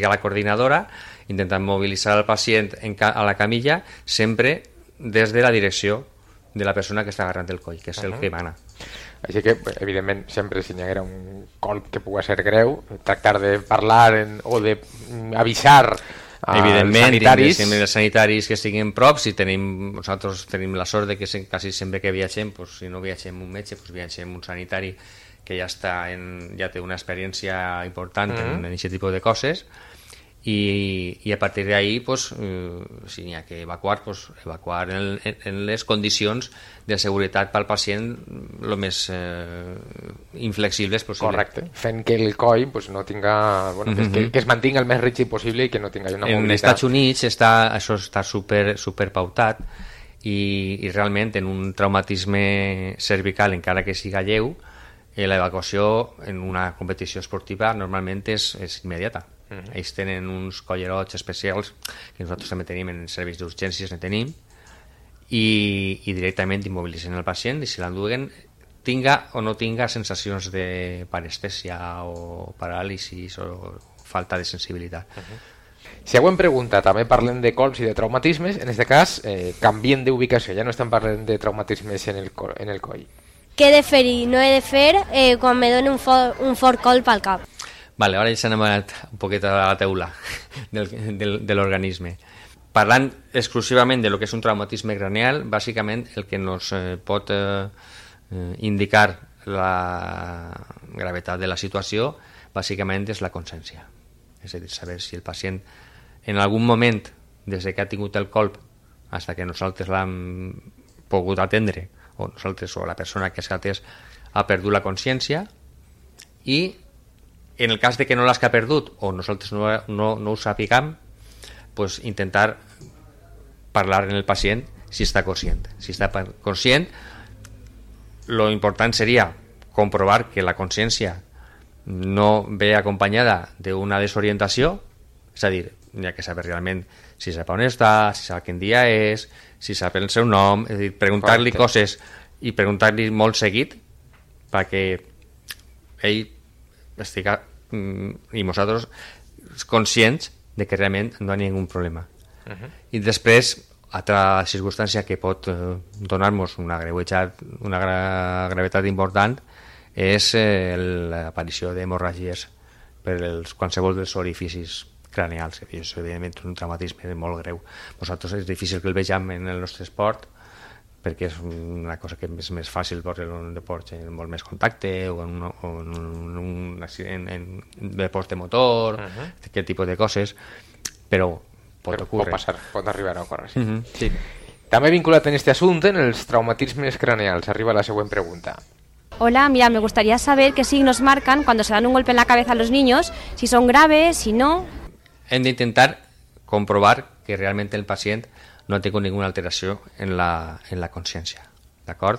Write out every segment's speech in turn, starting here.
siga la coordinadora, intentant mobilitzar el pacient a la camilla, sempre des de la direcció de la persona que està agarrant el coll, que és el que mana. Així que, evidentment, sempre si hi haguera un colp que pugui ser greu, tractar de parlar o d'avisar evidentment, els sanitaris que estiguin prop. Nosaltres tenim la sort de que quasi sempre que viatgem, si no viatgem un metge, viatgem un sanitari que ja té una experiència important en aquest tipus de coses, i a partir d'ahí, si n'hi ha que evacuar, evacuar en les condicions de seguretat pel pacient el més inflexibles possible. Correcte, fent que el coll no tinga, que es mantingui el més rígid possible i que no tinga una mobilitat. En Estats Units això està super pautat, i realment en un traumatisme cervical, encara que siga lleu, l'evacuació en una competició esportiva normalment és immediata. Ells tenen uns collerots especials que nosaltres també tenim en serveis d'urgències, i directament immobilitzen el pacient, i si l'enduguen tinga o no tinga sensacions de parestèsia o paràlisis o falta de sensibilitat. Següent pregunta, també parlem de colps i de traumatismes. En aquest cas, canviem d'ubicació, ja no estem parlant de traumatismes en el coll. Què he de fer i no he de fer quan me doni un fort colp al cap? Vale, ara ja s'han anat un poquet a la teula de l'organisme. Parlant exclusivament de lo que és un traumatisme craneal, bàsicament el que ens pot indicar la gravetat de la situació bàsicament és la consciència. És a dir, saber si el pacient en algun moment, des que ha tingut el colp fins que nosaltres l'hem pogut atendre, o nosaltres o la persona que s'ha atès ha perdut la consciència, i en el cas de que no l'has perdut o nosaltres no ho sapiguem, intentar parlar en el pacient si està conscient. Si està conscient, lo important seria comprovar que la consciència no ve acompanyada d'una desorientació, és a dir, n'hi ha que saber realment si sap on està, si sap quin dia és, si sap el seu nom, és a dir, preguntar-li coses i preguntar-li molt seguit perquè ell estiga i nosaltres conscients de que realment no hi ha ningun problema. I després, altra circumstància que pot donar-nos una gravetat important és l'aparició d'hemorràgies per qualsevol dels orificis craneals. És evidentment un traumatisme molt greu. Nosaltres és difícil que el vegem en el nostre esport perquè és una cosa que és més fàcil veure en un deport amb molt més contacte o en un accident en deport de motor, aquest tipus de coses, però pot ocórrer. Pot passar, pot arribar a ocórrer. Sí. També vinculat en este assumpte, en els traumatismes craneals, arriba la següent pregunta. Hola, mira, me gustaría saber qué signos marcan cuando se dan un golpe en la cabeza a los niños, si son graves, si no. Hem d'intentar comprovar que realment el pacient no ha tingut ninguna alteració en la consciència, d'acord?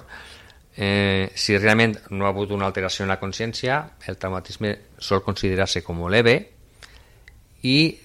Si realment no ha hagut una alteració en la consciència, el traumatisme sol considerar-se com leve i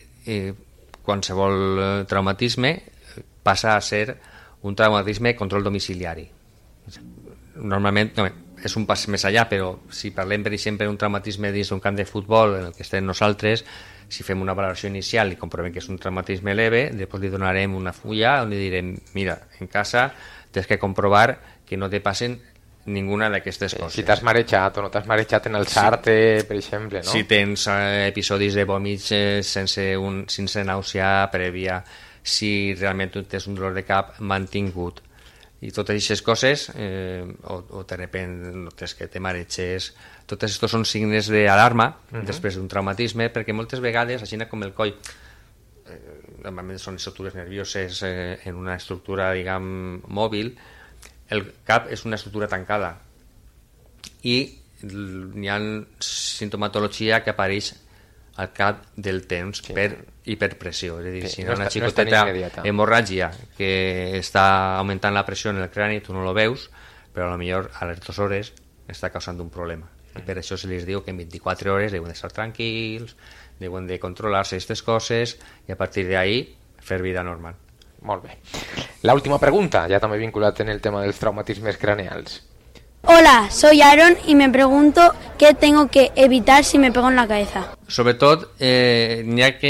qualsevol traumatisme passa a ser un traumatisme de control domiciliari. Normalment és un pas més allà, però si parlem, per exemple, d'un traumatisme dins d'un camp de futbol en el que estem nosaltres, si fem una valoració inicial i comprovem que és un traumatisme leve, després li donarem una fulla on li direm, mira, en casa tens que comprovar que no te passen ninguna d'aquestes coses. Si t'has marejat o no t'has marejat en alçar-te, per exemple, no? Si tens episodis de vòmits sense nàusea prèvia, si realment tu tens un dolor de cap mantingut, i totes aquestes coses, o de repente notes que te mareges, tots aquests són signes d'alarma després d'un traumatisme, perquè moltes vegades, així com el coll, normalment són estructures nervioses en una estructura, diguem, mòbil, el cap és una estructura tancada i hi ha sintomatologia que apareix al cap del temps per hiperpressió, és a dir, si una xicoteta hemorràgia que està augmentant la pressió en el crani, tu no lo veus, però a lo millor a les 2 hores està causant un problema, i per això se li diu que en 24 hores deuen d'estar tranquils, deuen de controlar-se aquestes coses i a partir d'ahí fer vida normal. Molt bé. La última pregunta, ya también vinculat en el tema de los traumatismos craneals. Hola, soy Aaron y me pregunto qué tengo que evitar si me pego en la cabeza. Sobretot, n'hi ha que